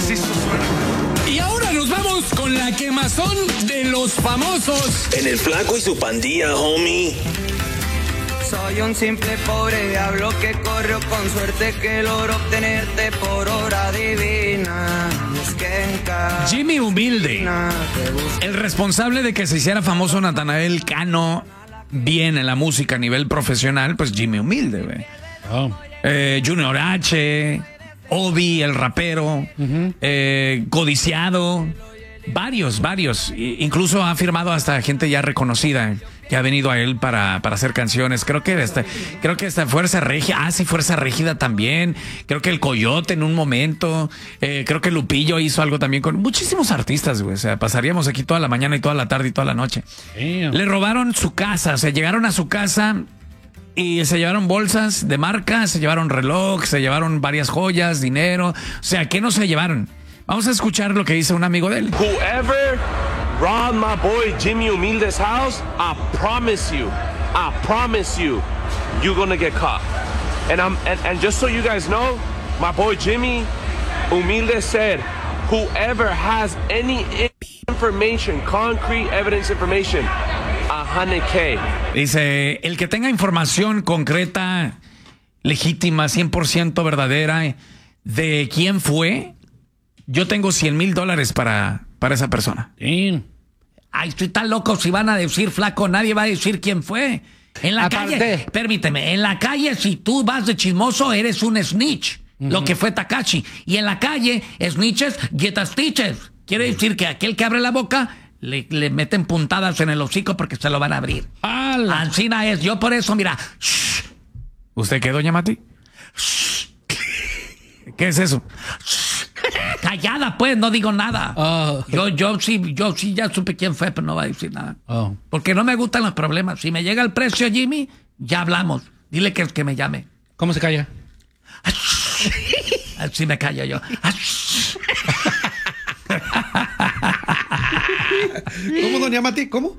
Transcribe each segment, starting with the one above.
Así suena. Y ahora nos vamos con la quemazón de los famosos. En el Flaco y su pandilla, homie. Soy un simple pobre diablo que corrió con suerte que logró obtenerte por obra divina. Es que en cada Jimmy Humilde, el responsable de que se hiciera famoso Natanael Cano bien en la música a nivel profesional, pues Jimmy Humilde, güey. Oh. Junior H, Obi, el rapero, Codiciado, varios. Incluso ha firmado hasta gente ya reconocida que ha venido a él para hacer canciones. Creo que esta Fuerza Regia, sí, Fuerza Régida también. Creo que el Coyote en un momento. Creo que Lupillo hizo algo también con muchísimos artistas, güey. O sea, pasaríamos aquí toda la mañana y toda la tarde y toda la noche. Damn. Le robaron su casa, o sea, llegaron a su casa y se llevaron bolsas de marca, se llevaron reloj, se llevaron varias joyas, dinero. O sea, ¿qué no se llevaron? Vamos a escuchar lo que dice un amigo de él. Whoever robbed my boy Jimmy Humilde's house, I promise you, you're gonna get caught. And just so you guys know, my boy Jimmy Humilde said, whoever has any information, concrete evidence information, 100K. Dice, el que tenga información concreta, legítima, 100% verdadera, de quién fue, yo tengo $100,000 para esa persona. Damn. Ay, estoy tan loco, si van a decir, Flaco, nadie va a decir quién fue. En la calle, permíteme, en la calle, si tú vas de chismoso, eres un snitch, lo que fue Takashi. Y en la calle, snitches get a stitches. Quiere decir que aquel que abre la boca, le meten puntadas en el hocico porque se lo van a abrir. Ancina es, yo por eso, mira. Shh. ¿Usted qué, doña Mati? Shh. ¿Qué es eso? Callada, pues, no digo nada. Yo sí ya supe quién fue, pero no va a decir nada. Porque no me gustan los problemas. Si me llega el precio, Jimmy, ya hablamos. Dile que me llame. ¿Cómo se calla? Así me callo yo. ¿Cómo, doña Mati? ¿Cómo?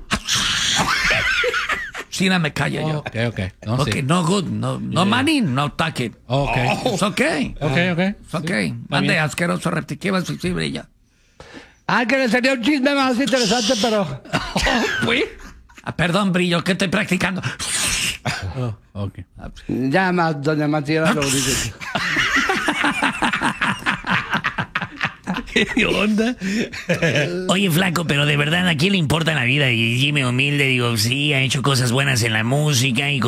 Sí, no me callo yo. Ok. No, Okay, sí. no good, no money, no take it. Ok. It's okay. Ok. It's okay. Mande asqueroso reptiqueva si sí brilla. Que le sería un chisme más interesante, pero... Perdón, brillo, que estoy practicando. Ok. Ya más, doña Matías lo dice. ¿Qué onda? Oye, Flaco, pero de verdad, ¿a quién le importa la vida? Y Jimmy Humilde, digo, sí, ha hecho cosas buenas en la música y